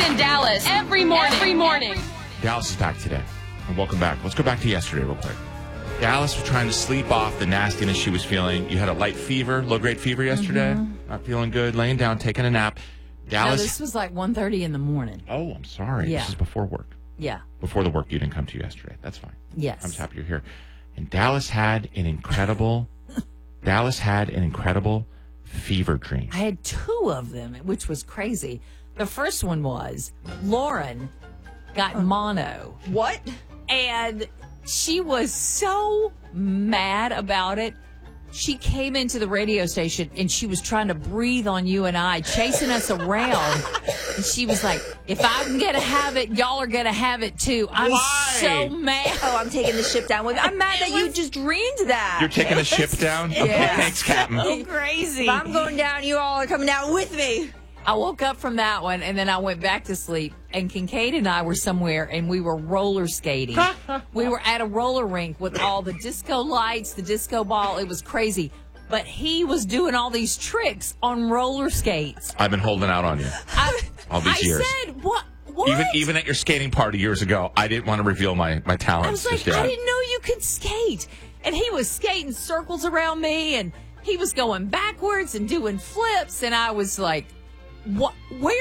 in Dallas every morning. Dallas is back today. And welcome back. Let's go back to yesterday real quick. Dallas was trying to sleep off the nastiness she was feeling. You had a light fever, low-grade fever yesterday. Not feeling good, laying down, taking a nap. Dallas. No, this was like 1:30 in the morning. Oh, I'm sorry. Yeah. This is before work. Yeah. Before the work you didn't come to yesterday. That's fine. Yes. I'm just happy you're here. And Dallas had an incredible fever dream. I had 2 of them, which was crazy. The first one was Lauren got mono. What? And she was so mad about it. She came into the radio station and she was trying to breathe on you and I, chasing us around. And she was like, if I'm going to have it, y'all are going to have it too. I'm so mad. Oh, I'm taking the ship down with me. I'm mad that you just dreamed that. You're taking the ship down? Yeah. Thanks, Captain. So crazy. If I'm going down, you all are coming down with me. I woke up from that one, and then I went back to sleep, and Kincaid and I were somewhere, and we were roller skating. We were at a roller rink with all the disco lights, the disco ball. It was crazy. But he was doing all these tricks on roller skates. I've been holding out on you all these years. I said, what? Even at your skating party years ago, I didn't want to reveal my talents. I was like, just yet. I didn't know you could skate. And he was skating circles around me, and he was going backwards and doing flips, and I was like, what? Where